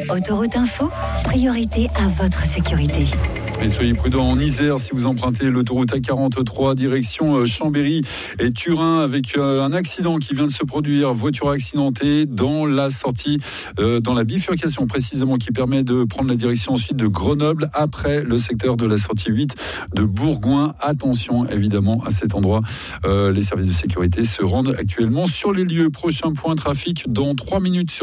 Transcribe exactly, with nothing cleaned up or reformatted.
Autoroute Info, priorité à votre sécurité. Et soyez prudents en Isère si vous empruntez l'autoroute A quarante-trois direction Chambéry et Turin avec un accident qui vient de se produire. Voiture accidentée dans la sortie, euh, dans la bifurcation précisément qui permet de prendre la direction ensuite de Grenoble après le secteur de la sortie huit de Bourgoin. Attention évidemment à cet endroit. Euh, les services de sécurité se rendent actuellement sur les lieux. Prochain point trafic dans trois minutes sur